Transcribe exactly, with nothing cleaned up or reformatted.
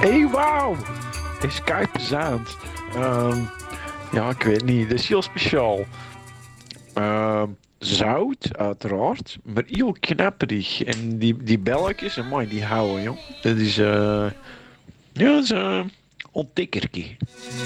hey, wauw. Is kei plezant. Ehm, ja, ik weet niet. Dat is heel speciaal. Ehm, zout, uiteraard. Maar heel knapperig. En die, die belletjes, mooi, die houden, joh. Dat is, eh ja, dat is een uh, ontdekkertje.